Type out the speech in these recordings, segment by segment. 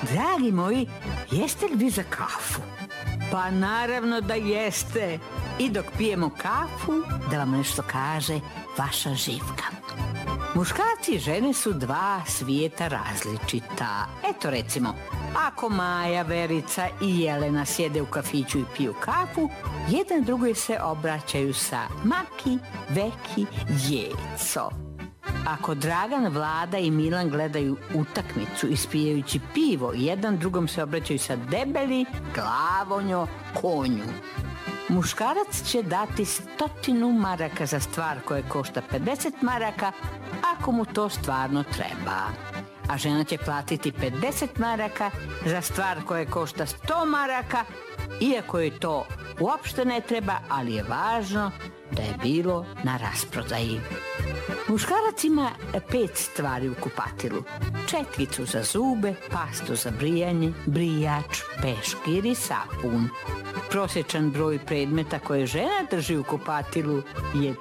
Dragi moji, jeste li vi za kafu? Pa naravno da jeste. I dok pijemo kafu, da vam nešto kaže vaša Živka. Muškarci i žene su dva svijeta različita. Eto recimo, ako Maja, Verica i Jelena sjede u kafiću i piju kafu, jedan drugoj se obraćaju sa Maki, Veki, Jeco. Ako Dragan, Vlada i Milan gledaju utakmicu ispijajući pivo, jedan drugom se obraćaju sa Debeli, Glavonjo, Konju. Muškarac će dati 100 maraka za stvar koja košta 50 maraka, ako mu to stvarno treba. A žena će platiti 50 maraka za stvar koja košta 100 maraka, iako joj to uopšte ne treba, ali je važno da je bilo na rasprodaji. Muškarac ima 5 stvari u kupatilu. Četkicu za zube, pastu za brijanje, brijač, peškir i sapun. Prosječan broj predmeta koje žena drži u kupatilu je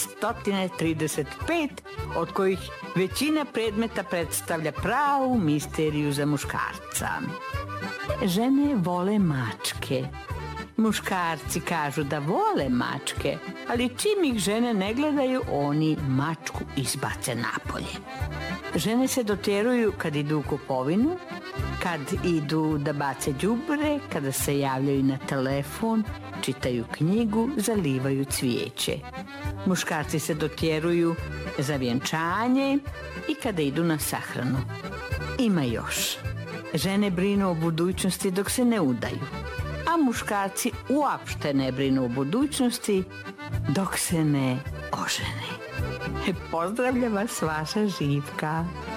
335, od kojih većina predmeta predstavlja pravu misteriju za muškarca. Žene vole mačke. Muškarci kažu da vole mačke, ali čim ih žene ne gledaju, oni mačku izbace napolje. Žene se dotjeruju kad idu u kupovinu, kad idu da bace đubre, kada se javljaju na telefon, čitaju knjigu, zalivaju cvijeće. Muškarci se dotjeruju za vjenčanje i kada idu na sahranu. Ima još. Žene brinu o budućnosti dok se ne udaju, a muškarci uopšte ne brinu o budućnosti dok se ne ožene. Pozdravljam vas, vaša Živka.